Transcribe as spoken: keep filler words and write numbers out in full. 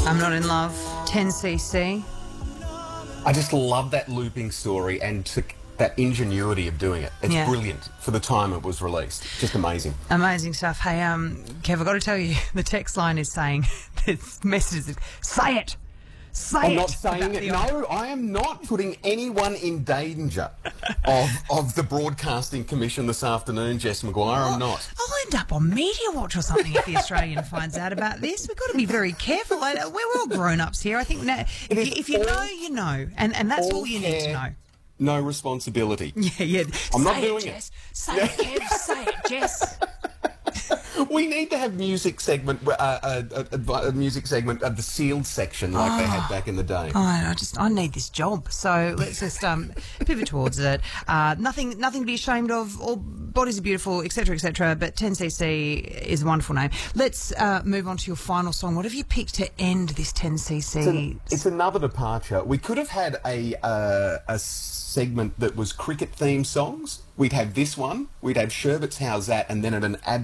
I'm Not In Love, ten C C. I just love that looping story and to, that ingenuity of doing it. It's Yeah. brilliant for the time it was released. Just amazing. Amazing stuff. Hey, um, Kev, I've got to tell you, the text line is saying, this message is, say it! Say I'm it! not saying it. No, I am not putting anyone in danger of of the Broadcasting Commission this afternoon, Jess Maguire. I'm not. I'll end up on Media Watch or something if the Australian finds out about this. We've got to be very careful. We're all grown-ups here. I think now, if, you, if you know, you know. And, and that's all, all you need to know. No responsibility. Yeah, yeah. I'm say not it, doing Jess. it. Say it, Kev. Say it, Jess. We need to have music segment, uh, uh, a, a music segment of the sealed section like oh. they had back in the day. Oh, I just I need this job, so let's just um, pivot towards it. Uh, nothing, nothing to be ashamed of. All bodies are beautiful, et cetera, et cetera. But ten C C is a wonderful name. Let's uh, move on to your final song. What have you picked to end this ten C C? It's, an, it's another departure. We could have had a uh, a segment that was cricket theme songs. We'd have this one. We'd have Sherbet's How's That, and then at an ad